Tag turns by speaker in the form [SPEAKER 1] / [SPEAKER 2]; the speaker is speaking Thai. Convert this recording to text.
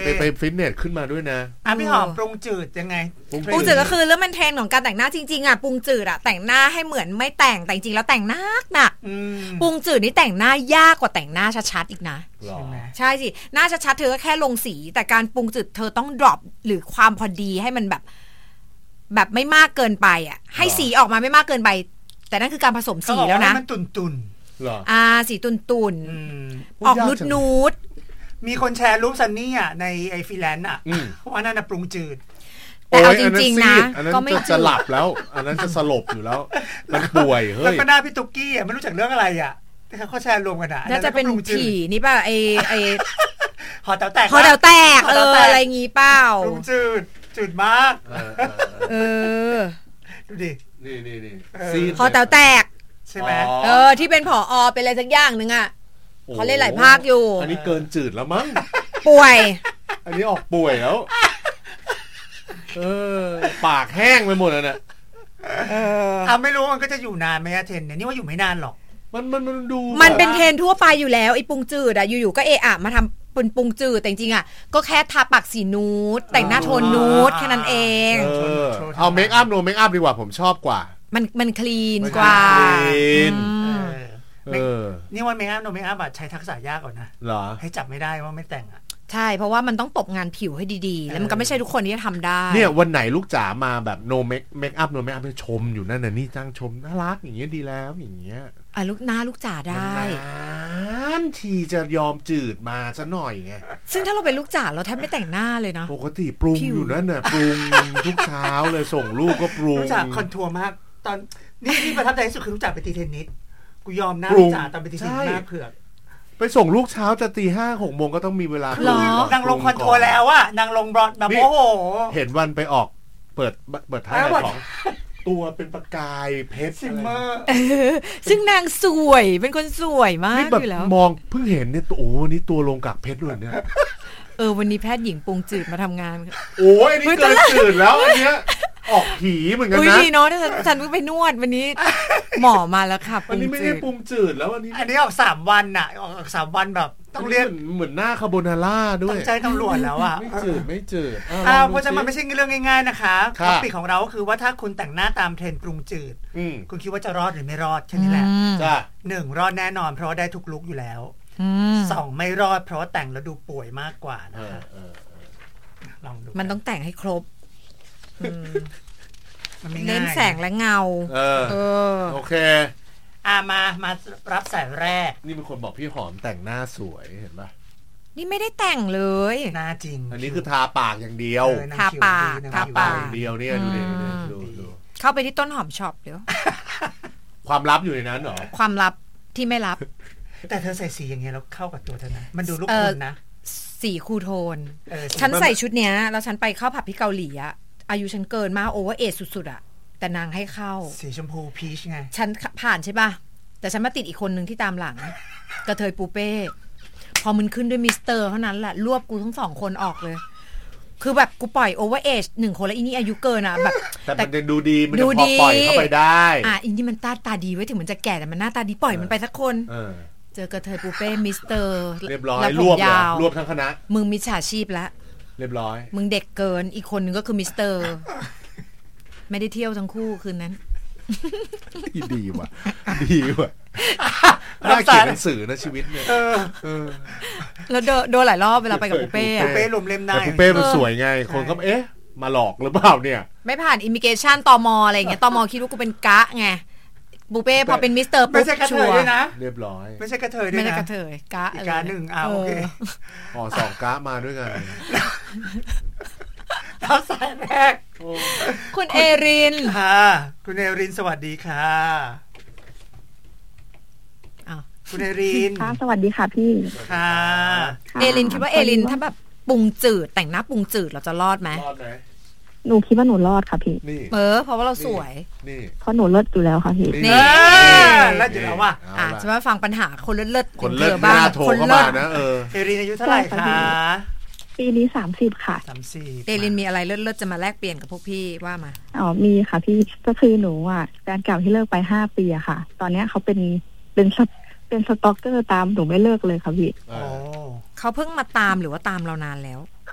[SPEAKER 1] ไปฟิตเนสขึ้นมาด้วยนะ
[SPEAKER 2] พี่หอมปรุงจืดยังไง
[SPEAKER 3] ปรุงจืดก็คือเรื่องมันเทรนของการแต่งหน้าจริงๆอ่ะปรุงจืดอ่ะแต่งหน้าให้เหมือนไม่แต่งแต่จริงๆแล้วแต่งหนักปรุงจืดนี่แต่งหน้ายากกว่าแต่งหน้าชัดๆอีกนะใช่สิหน้าชัดๆเธอก็แค่ลงสีแต่การปรุงจืดเธอต้องดรอปหรือความพอดีให้มันแบบไม่มากเกินไปอ่ะให้สีออกมาไม่มากเกินไปแต่นั่นคือการผสมสีแล้วนะ
[SPEAKER 2] มันตุ่น
[SPEAKER 3] สีตุ่นออกนูด
[SPEAKER 2] มีคนแชร์รูปซันนี่อ่ะในไอฟรีแลนซ์อ่ะว่านั่นน่ะปรุงจืด
[SPEAKER 3] แต่เอาจริงๆนะ
[SPEAKER 1] ก็ไม่จะหลับแล้วอันนั้นจะสลบอยู่แล้วมันป่วยเฮ้ย
[SPEAKER 2] แล้วก็หน้าพี่ตุ๊กกี้อ่ะไม่รู้จักเรื่องอะไรอ่ะที่เขาแชร์รวมกันอ่ะ
[SPEAKER 3] น่าจะเป็นผีนี่ป่ะไอ
[SPEAKER 2] หอแต๋วแตก
[SPEAKER 3] อะไรงี้เปล่า
[SPEAKER 2] ปรุงจืดมากดูดิ
[SPEAKER 1] นี่
[SPEAKER 3] หอแต๋วแตก
[SPEAKER 2] ใช่ไหม
[SPEAKER 3] ที่เป็นผอ.เป็นอะไรสักอย่างนึงอ่ะเขาเล่นหลายภาคอยู่
[SPEAKER 1] อันนี้เกินจืดแล้วมั้ง
[SPEAKER 3] ป่วย
[SPEAKER 1] อันนี้ออกป่วยแล้วปากแห้งไปหมดแล้วเนี่ย
[SPEAKER 2] ไม่รู้มันก็จะอยู่นานไหมเทรนเนี่ยนี่ว่าอยู่ไม่นานหรอก
[SPEAKER 1] มันดู
[SPEAKER 3] มันเป็นเทรนทั่วไปอยู่แล้วไอ้ปรุงจืดอ่ะอยู่ๆก็มาทำเป็นปรุงจืดแต่จริงๆอ่ะก็แค่ทาปากสีนูดแต่งหน้าโทนนูดแค่นั้นเอง
[SPEAKER 1] เอาเมคอัพเมคอัพดีกว่าผมชอบกว่า
[SPEAKER 3] มันคลีนกว่า
[SPEAKER 2] นี่ว่าเมคอัพเมคอัพใช้ทักษะยากกว่านะให้จับไม่ได้ว่าไม่แต่งอ่ะ
[SPEAKER 3] ใช่เพราะว่ามันต้องตบงานผิวให้ดีๆแล้วมันก็ไม่ใช่ทุกคนที่จะทำได้
[SPEAKER 1] เนี่ยวันไหนลูกจ๋ามาแบบโนเมคอัพชมอยู่นั่นน่ะนี่จ้างชมน่ารักอย่างเงี้ยดีแล้วอย่างเงี้ย
[SPEAKER 3] ลูกจ๋าได้
[SPEAKER 1] ทีจะยอมจืดมาซะหน่อยไง
[SPEAKER 3] ซึ่งถ้าเราเป็นลูกจ๋าเราแทบไม่แต่งหน้าเลยนะ
[SPEAKER 1] ปกติปรุงอยู่นั่นน่ะปรุงทุกเช้าเลยส่งลูกก็ปรุง
[SPEAKER 2] ลูกจ๋าคอนทัวร์มากตอนนี่ประทับใจที่สุดคือลูกจ๋าไปตีเทนนิสกูยอมหน้าลูกจ๋าตอนไปตีเทนนิสหน้าเผือก
[SPEAKER 1] ไปส่งลูกเช้าจะตี 5-6 โมงก็ต้องมีเวล
[SPEAKER 2] านางลงคอนโทรแล้วอะนางลงบอลแบบโอ้โห
[SPEAKER 1] เห็นวันไปออกเปิดท้ายของตัวเป็นประกายเพชร
[SPEAKER 2] ซิมเมอร์
[SPEAKER 3] ซึ่งนางสวยเป็นคนสวยมากอยู่แล้ว
[SPEAKER 1] มองเพิ่งเห็นเนี่ยโอ้วันนี้ตัวลงกับเพชรด้วยเนี่ย
[SPEAKER 3] วันนี้แพทย์หญิงปรุงจืดมาทำงาน
[SPEAKER 1] โอ้ยนี่เกินจืดแล้วอันเนี้ยออกผีเหมือนกันนะ
[SPEAKER 3] ดีเนาะฉันเพิ่งไปนวดวันนี้หมอมาแล้วค่ะ
[SPEAKER 1] วันนี้ไม่ได้ปรุงจืดแล้ววัน
[SPEAKER 2] นี้ออก3 วันน่ะออก3 วันแบบต้องเรียก
[SPEAKER 1] เหมือนหน้าคาโบนาร่าด้วย
[SPEAKER 2] ต้องใจตำรวจแล้วอ่ะ
[SPEAKER 1] ไม่จืด
[SPEAKER 2] เพราะฉะนั้นมันไม่ใช่เรื่องง่ายๆนะคะท็อปิกของเราก็คือว่าถ้าคุณแต่งหน้าตามเทรนด์ปรุงจืดคุณคิดว่าจะรอดหรือไม่รอดแค่นี้แหละ1รอดแน่นอนเพราะได้ทุกลุคอยู่แล้ว2ไม่รอดเพราะว่าแต่งแล้วดูป่วยมากกว่านะคะลองดู
[SPEAKER 3] มันต้องแต่งให้ครบเน้นแสงและเงา
[SPEAKER 1] โอเค
[SPEAKER 2] มารับสายแรก
[SPEAKER 1] นี่เป็นคนบอกพี่หอมแต่งหน้าสวยเห็นป่ะ
[SPEAKER 3] นี่ไม่ได้แต่งเลย
[SPEAKER 2] หน้าจริง
[SPEAKER 1] อันนี้คือทาปากอย่างเดียว
[SPEAKER 3] ทาปาก
[SPEAKER 1] อย่างเดียวเนี่ยดู
[SPEAKER 3] เข้าไปที่ต้นหอมช็อปเดี๋ยว
[SPEAKER 1] ความลับอยู่ในนั้นเหรอ
[SPEAKER 3] ความลับที่ไม่ลับ
[SPEAKER 2] แต่เธอใส่สีอย่างเงี้ยแล้วเข้ากับตัวเธอนะมันดูลูกคุณนะ
[SPEAKER 3] สีคูโทนฉันใส่ชุดเนี้ยแล้วฉันไปเข้าผับที่เกาหลีอะอายุฉันเกินมากโอเวอร์เอจสุดๆอะแต่นางให้เข้า
[SPEAKER 2] สีชมพูพีชไง
[SPEAKER 3] ฉันผ่านใช่ป่ะแต่ฉันมาติดอีกคนนึงที่ตามหลังกระเทยปูเป้พอมันขึ้นด้วยมิสเตอร์เท่านั้นแหละรวบกูทั้ง2 คนออกเลยคือแบบกูปล่อยโอเวอร์เอจ1 คนแล้วอีนี่อายุเกินอะแบบ
[SPEAKER 1] แต่มันดูดีมันจะพอปล่อยเข้าไปได้
[SPEAKER 3] อีนี่มันตาดีไว้ถึงมันจะแก่แต่มันหน้าตาดีปล่อยมันไปสักคนเจอกระเทยปูเป้มิสเตอร์
[SPEAKER 1] เรียบร้อยรวบทั้งคณะ
[SPEAKER 3] มึงมิจฉาชีพแล้ว
[SPEAKER 1] เรียบร้อย
[SPEAKER 3] มึงเด็กเกินอีกคนนึงก็คือมิสเตอร์ไม่ได้เที่ยวทั้งคู่คืนนั้น
[SPEAKER 1] ดีว่ะน่าเขียนหนังสือนะชีวิตเนี่ย
[SPEAKER 3] แล้วโดนหลายรอบเวลาไปกับปูเป้
[SPEAKER 2] ปูเป้รวมเล่มได้
[SPEAKER 1] ปูเป้มันสวยไงคนก็มาหลอกหรือเปล่าเนี่ย
[SPEAKER 3] ไม่ผ่านอิมิเกชันตม.อะไรอย่างเงี้ยตม.คิดว่ากูเป็นกะไงปูเป้พอเป็นมิสเตอร์ปุ๊บ
[SPEAKER 2] ชัวร์
[SPEAKER 1] นะเรียบร้อย
[SPEAKER 2] ไม่ใช่กระเทยด้วยนะ
[SPEAKER 3] ไม่ใช่กระเทยกะ
[SPEAKER 2] กะหนึ่งโอเค
[SPEAKER 1] 2 กะมาด้วยกัน
[SPEAKER 2] แล้วสายแรก
[SPEAKER 3] คุณเอริน
[SPEAKER 2] ค่ะคุณเอรินสวัสดีค่ะคุณเอริน
[SPEAKER 4] ค่ะสวัสดีค่ะพี่
[SPEAKER 2] ค่ะ
[SPEAKER 3] เอรินคิดว่าเอรินถ้าแบบปรุงจืดแต่งหน้าปรุงจืดเราจะรอดไหม
[SPEAKER 4] หนูคิดว่าหนูรอดค่ะพี่
[SPEAKER 3] เพราะว่าเราสวย
[SPEAKER 1] นี่
[SPEAKER 4] เพราะหนูเลิศอยู่แล้วค่ะพี่
[SPEAKER 3] นี่
[SPEAKER 2] เลิศอยู่แล้วว่ะ
[SPEAKER 3] จะมาฟังปัญหาคนเลิศ
[SPEAKER 1] คนเลิศบ้างคนเลิศนะ
[SPEAKER 2] เอรินอายุเท่าไหร่คะ
[SPEAKER 4] ปีนี้30ค่ะ
[SPEAKER 3] เอรินมีอะไรเลิศๆจะมาแลกเปลี่ยนกับพวกพี่ว่ามา
[SPEAKER 4] มีค่ะพี่ก็คือหนูแฟนเก่าที่เลิกไป5 ปีอะค่ะตอนนี้เขาเป็นสต็อกเกอร์ตามหนูไม่เลิกเลยค่ะพี่
[SPEAKER 3] เขาเพิ่งมาตามหรือว่าตามเรานานแล้ว